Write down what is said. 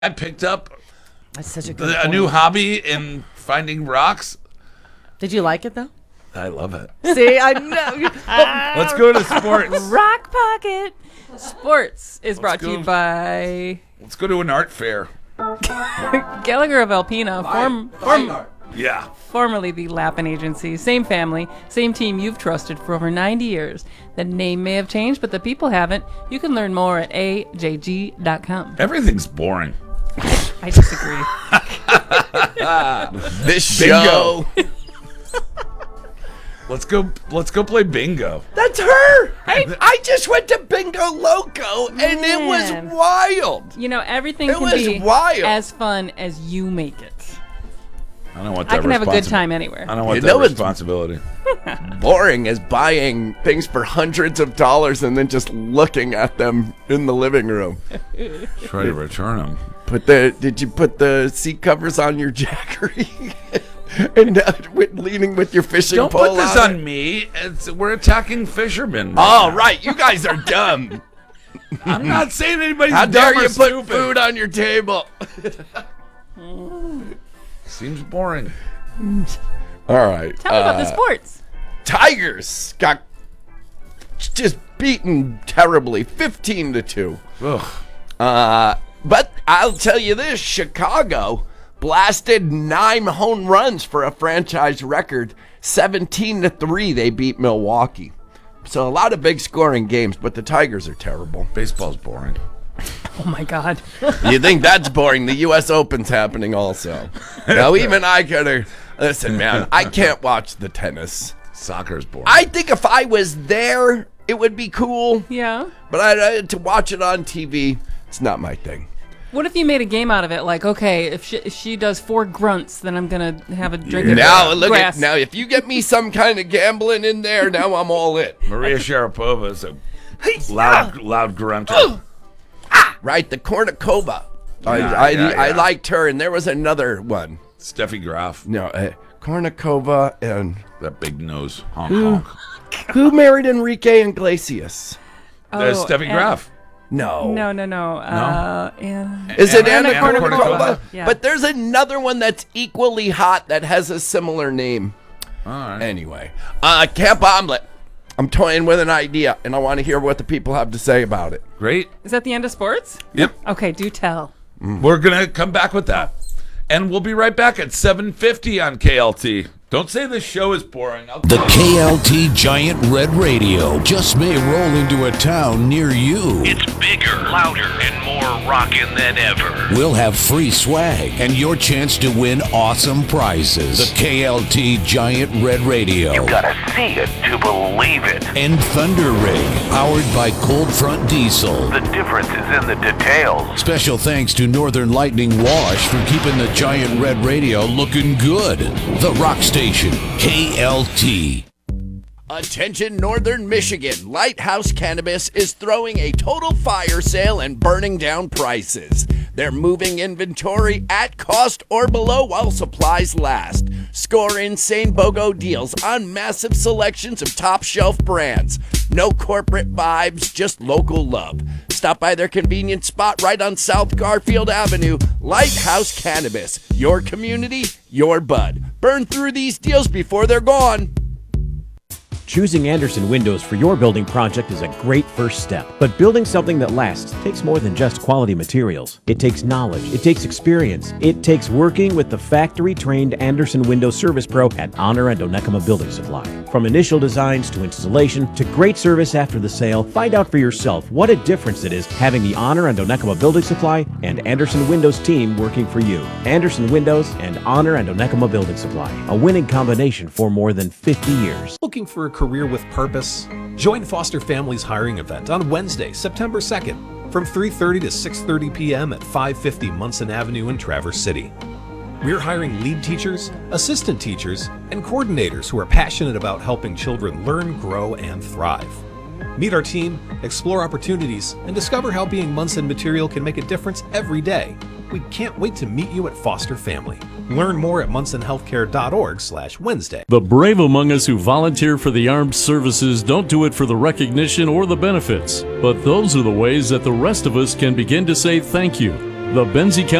I picked up That's such a good a point. new hobby in finding rocks. Did you like it, though? I love it. See, I know. Let's go to sports. Rock Pocket. Sports is brought to you go. by Let's go to an art fair. Gallagher of Alpena, formerly the Lappin Agency. Same family, same team you've trusted for over 90 years. The name may have changed, but the people haven't. You can learn more at ajg.com. Everything's boring. I disagree. This show. Let's go play bingo. That's her. I just went to Bingo Loco, and it was Man. wild. You know, everything It can was be wild. as fun as you make it. I don't want that. I can have a good time anywhere. I don't want You that know it's- responsibility. Boring as buying things for hundreds of dollars and then just looking at them in the living room. Try to return them. Did you put the seat covers on your Jackery? And leaning with your fishing Don't pole put this out? on me. We're attacking fishermen. Oh, right. You guys are dumb. I'm not saying anybody's How dare dumb or you put stupid. food on your table? Seems boring. All right. Tell me about the sports. Tigers got just beaten terribly, 15-2. But I'll tell you this, Chicago blasted 9 home runs for a franchise record. 17-3 they beat Milwaukee. So a lot of big scoring games, but the Tigers are terrible. Baseball's boring. Oh, my God. You think that's boring? The U.S. Open's happening also. Now, even I gotta... Listen, man, I can't watch the tennis. Soccer's boring. I think if I was there, it would be cool. Yeah. But to watch it on TV, it's not my thing. What if you made a game out of it? Like, okay, if she does 4 grunts, then I'm going to have a drink of Now, look grass. now, if you get me some kind of gambling in there, now I'm all in. Maria Sharapova is a loud grunter. Right, the Kornikova. Yeah. I liked her, and there was another one. Steffi Graf. No, Kornikova and... That big nose. Honk, honk. Who married Enrique Iglesias? There's Steffi Graf. No. No. Is it Anna Anna Kournikova? Kournikova? Yeah. But there's another one that's equally hot that has a similar name. All right. Anyway, Camp Omelet. I'm toying with an idea, and I want to hear what the people have to say about it. Great. Is that the end of sports? Yep. Okay, do tell. We're going to come back with that. And we'll be right back at 7:50 on KLT. Don't say this show is boring. The KLT Giant Red Radio just may roll into a town near you. It's bigger, louder, and more rockin' than ever. We'll have free swag and your chance to win awesome prizes. The KLT Giant Red Radio. You gotta see it to believe it. And Thunder Rig, powered by Cold Front Diesel. The difference is in the details. Special thanks to Northern Lightning Wash for keeping the Giant Red Radio looking good. The Rock Station, KLT. Attention Northern Michigan, Lighthouse Cannabis is throwing a total fire sale and burning down prices. They're moving inventory at cost or below while supplies last. Score insane BOGO deals on massive selections of top shelf brands. No corporate vibes, just local love. Stop by their convenient spot right on South Garfield Avenue. Lighthouse Cannabis, your community, your bud. Burn through these deals before they're gone. Choosing Anderson Windows for your building project is a great first step. But building something that lasts takes more than just quality materials. It takes knowledge. It takes experience. It takes working with the factory-trained Anderson Windows Service Pro at Honor and Onekama Building Supply. From initial designs to installation to great service after the sale, find out for yourself what a difference it is having the Honor and Onekama Building Supply and Anderson Windows team working for you. Anderson Windows and Honor and Onekama Building Supply, a winning combination for more than 50 years. Looking for a career with purpose? Join Foster Family's hiring event on Wednesday, September 2nd from 3:30 to 6:30 p.m. at 550 Munson Avenue in Traverse City. We're hiring lead teachers, assistant teachers, and coordinators who are passionate about helping children learn, grow, and thrive. Meet our team, explore opportunities, and discover how being Munson material can make a difference every day. We can't wait to meet you at Foster Family. Learn more at munsonhealthcare.org/Wednesday. The brave among us who volunteer for the armed services don't do it for the recognition or the benefits, but those are the ways that the rest of us can begin to say thank you. The Benzie County